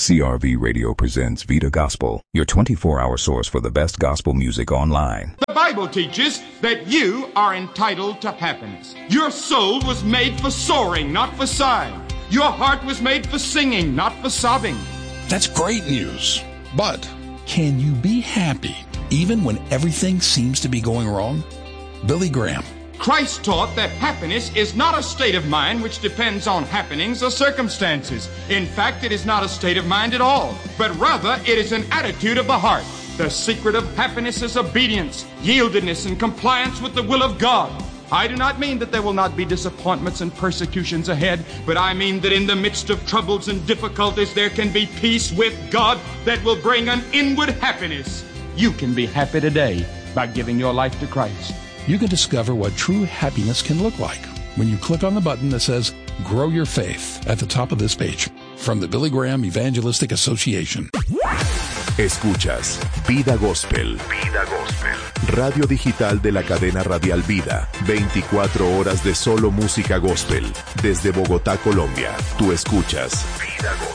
CRV Radio presents Vida Gospel, your 24-hour source for the best gospel music online. The Bible teaches that you are entitled to happiness. Your soul was made for soaring, not for sighing. Your heart was made for singing, not for sobbing. That's great news. But can you be happy even when everything seems to be going wrong? Billy Graham. Christ taught that happiness is not a state of mind which depends on happenings or circumstances. In fact, it is not a state of mind at all, but rather it is an attitude of the heart. The secret of happiness is obedience, yieldedness, and compliance with the will of God. I do not mean that there will not be disappointments and persecutions ahead, but I mean that in the midst of troubles and difficulties, there can be peace with God that will bring an inward happiness. You can be happy today by giving your life to Christ. You can discover what true happiness can look like when you click on the button that says Grow Your Faith at the top of this page from the Billy Graham Evangelistic Association. Escuchas Vida Gospel. Vida Gospel. Radio digital de la cadena radial Vida. 24 horas de solo música gospel. Desde Bogotá, Colombia. Tú escuchas Vida Gospel.